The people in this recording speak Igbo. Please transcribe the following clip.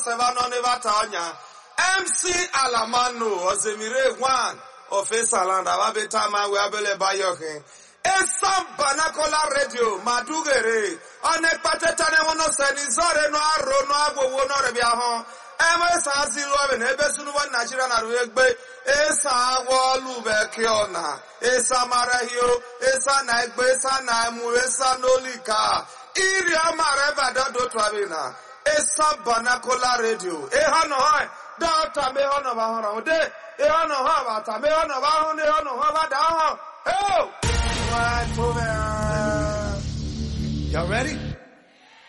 sevano nevatanya. MC Alamano, Ozemire one of Esalanda, Wabetama, Wabele Bayoke. Esam Banakola Radio, Madugere, Anekpatetane wono senizore no aro no agbo wo no rebiahon. Esa zilo ben ebesunu wan Nigeria na ruegbe. Esa wolu bekiona. Esa marahio, esa na egbe, esa na emu, esa nolika. Iri amareba dodo twabina. Esa Banakola Radio. Ehano hai. Data me hono ba hono de. Ehano ha ba ta me hono ba hono ehano ha ba da ho. Oh! Y'all ready?